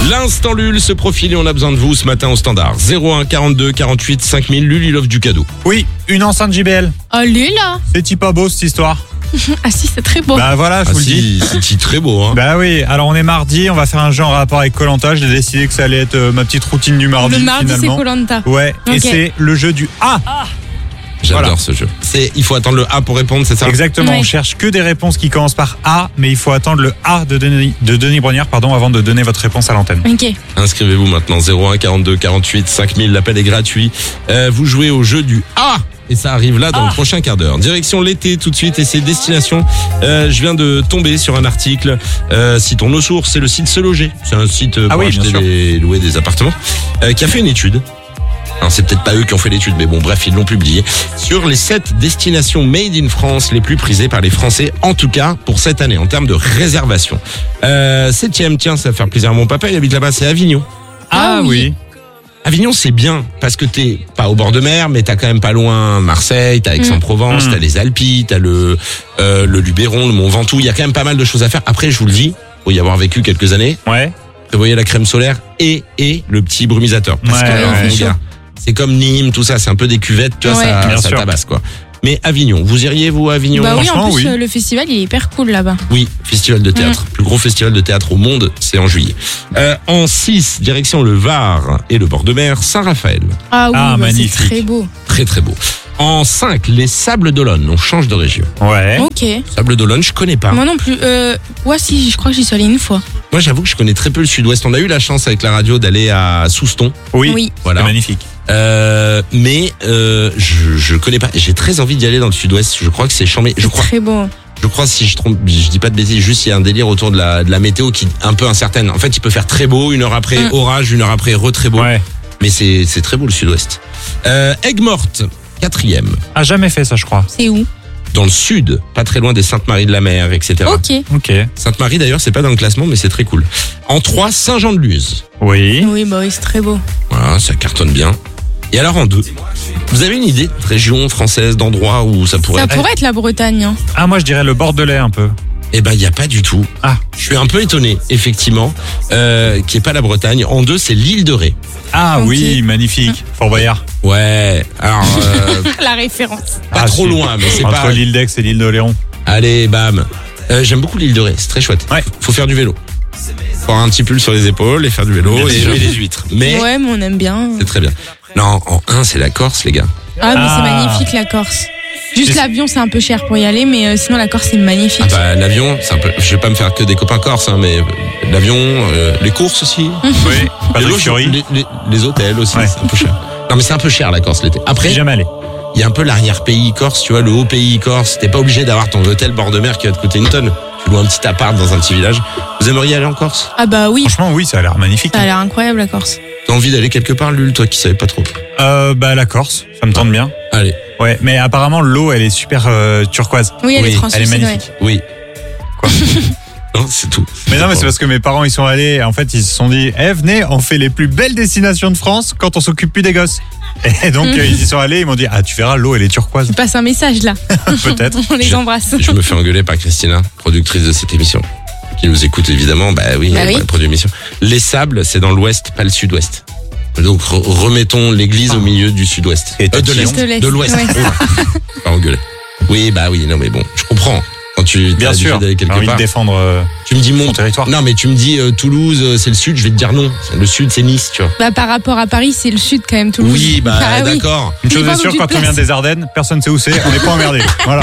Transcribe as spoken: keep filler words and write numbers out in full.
L'instant Lul se profile et on a besoin de vous ce matin au standard. zéro un quarante-deux quarante-huit cinq mille, Lul, il offre du cadeau. Oui, une enceinte J B L. Allez là. C'est pas beau cette histoire. Ah si, c'est très beau. Bah voilà, je Ah vous le si, dis. c'est très beau. Hein. Bah oui, alors on est mardi, on va faire un jeu en rapport avec Koh-Lanta. J'ai décidé que ça allait être euh, ma petite routine du mardi. Le mardi, c'est finalement. Koh-Lanta. Ouais, Ok. et c'est le jeu du A. J'adore Voilà. ce jeu. C'est, il faut attendre le A pour répondre, c'est ça? Exactement, Ouais. on cherche que des réponses qui commencent par A, mais il faut attendre le A de Denis, de Denis Brognard pardon, avant de donner votre réponse à l'antenne. Ok. Inscrivez-vous maintenant, zéro un quarante-deux quarante-huit cinq mille, l'appel est gratuit. Euh, vous jouez au jeu du A et ça arrive là dans Ah. le prochain quart d'heure. Direction l'été tout de suite et ses destinations. Euh, je viens de tomber sur un article. Euh, citons nos sources, c'est le site Se Loger. C'est un site euh, Ah pour oui, bien acheter sûr. des, louer des appartements, euh, qui a fait une étude. Alors c'est peut-être pas eux qui ont fait l'étude, mais bon bref, ils l'ont publié. Sur les sept destinations made in France les plus prisées par les Français, en tout cas pour cette année, en termes de réservation. Euh, septième, tiens, ça va faire plaisir à mon papa, il habite là-bas, c'est Avignon. Ah oui. Avignon, c'est bien, parce que t'es pas au bord de mer, mais t'as quand même pas loin Marseille, t'as Aix-en-Provence, Mmh. t'as les Alpilles, t'as le, euh, le Luberon, le Mont Ventoux, il y a quand même pas mal de choses à faire. Après, je vous le dis, faut y avoir vécu quelques années, Ouais. prévoyez la crème solaire et, et le petit brumisateur. Parce Ouais, que, ouais, mon c'est gars, c'est comme Nîmes, tout ça, c'est un peu des cuvettes, tu vois, Ouais. ça, Bien ça sûr. tabasse, quoi. Mais Avignon, vous iriez, vous, à Avignon? Bah oui, en franchement, plus, oui. euh, le festival, il est hyper cool là-bas. Oui, festival de théâtre. Plus gros festival de théâtre au monde, c'est en juillet. Euh, en six, direction le Var et le bord de mer, Saint-Raphaël. Ah oui, Ah, bah, c'est magnifique. très beau. Très très beau. En cinq, les Sables d'Olonne. On change de région. Ouais. Ok. Sables d'Olonne, je connais pas. Moi non plus. Euh, ouais, si, je crois que j'y suis allée une fois. Moi, j'avoue que je connais très peu le sud-ouest. On a eu la chance avec la radio d'aller à Souston. Oui. Oui. Voilà. C'est magnifique. Euh, mais euh, je, je connais pas. J'ai très envie d'y aller dans le sud-ouest. Je crois que c'est chambé. Je C'est crois, très beau. je crois si je trompe, je dis pas de bêtises. Juste il y a un délire autour de la, de la météo qui est un peu incertaine. En fait, il peut faire très beau, une heure après Mm. orage, une heure après re très beau. Ouais. Mais c'est c'est très beau le sud-ouest. Euh, Aigues-Mortes, quatrième. A jamais fait ça, je crois. C'est où? Dans le sud, pas très loin des Saintes-Maries-de-la-Mer, et cetera. Ok. Ok. Sainte-Marie d'ailleurs, c'est pas dans le classement, mais c'est très cool. En trois, Saint-Jean-de-Luz. Oui. Oui, bah oui, c'est très beau. Voilà, ça cartonne bien. Et alors en deux, vous avez une idée de région française, d'endroit où ça pourrait Ça être? pourrait être la Bretagne. Hein. Ah, moi je dirais le Bordelais un peu. Eh ben, il y a pas du tout. Ah. Je suis un peu étonné, effectivement, euh, qui est pas la Bretagne. En deux, c'est l'île de Ré. Ah Ok. oui, magnifique. Fort Boyard. Ouais. Alors, euh, La référence. pas Ah, trop si. loin, mais c'est Entre pas. l'île d'Aix et l'île d'Oléron. Allez, bam. Euh, J'aime beaucoup l'île de Ré. C'est très chouette. Ouais. Faut faire du vélo. Faut avoir un petit pull sur les épaules et faire du vélo Bien et sûr. aimer les huîtres. Mais Ouais, mais on aime bien. c'est très bien. Non, en un, c'est la Corse, les gars. Ah, mais Ah. c'est magnifique la Corse. Juste C'est- l'avion, c'est un peu cher pour y aller, mais euh, sinon la Corse, c'est magnifique. Ah bah, l'avion, c'est un peu. Je vais pas me faire que des copains corses, hein, mais l'avion, euh, les courses aussi. Oui. les, Patrick loges- Fiori. les, les- les hôtels aussi, Ouais. c'est un peu cher. Non, mais c'est un peu cher la Corse l'été. Après, J'y jamais allé. il y a un peu l'arrière-pays corse, tu vois, le haut pays corse. T'es pas obligé d'avoir ton hôtel bord de mer qui va te coûter une tonne. Tu loues un petit appart dans un petit village. Vous aimeriez aller en Corse? Ah bah oui, Franchement, oui, ça a l'air magnifique. ça a l'air incroyable la Corse. T'as envie d'aller quelque part, Lul, toi qui savais pas trop? Euh, bah la Corse, ça me tente bien. Allez, Ouais, mais apparemment l'eau, elle est super euh, turquoise. Oui, elle Oui, est elle est translucide. magnifique. oui. Quoi? Non, c'est tout. Mais non, mais c'est parce que mes parents, ils sont allés, en fait, ils se sont dit, eh, venez, on fait les plus belles destinations de France quand on s'occupe plus des gosses. Et donc, euh, ils y sont allés, ils m'ont dit, ah, tu verras, l'eau, elle est turquoise. Tu passes un message là. Peut-être. On les Je- embrasse. Je me fais engueuler par Christina, productrice de cette émission, qui nous écoute évidemment. Bah oui, Bah elle oui. produit l'émission. Les Sables, c'est dans l'ouest, pas le sud-ouest. Donc re- remettons l'église au milieu du sud-ouest. Et Euh, de Tatillon. l'est. De l'est, De l'ouest. ouais. Oula. Pas engueuler. Oui, bah oui, non mais bon, je comprends. Quand tu Bien t'as sûr, l'habitude d'aller j'ai quelque envie de part, défendre euh, tu me dis mon mon territoire. Non mais tu me dis euh, Toulouse, euh, c'est le sud, je vais te dire non. Le sud, c'est Nice, tu vois. Bah par rapport à Paris, c'est le sud quand même, Toulouse. Oui, bah Ah oui. d'accord. Une Ça chose dépend est d'où sûre, tu te quand on vient places. des Ardennes, personne ne sait où c'est, on n'est pas emmerdé. Voilà.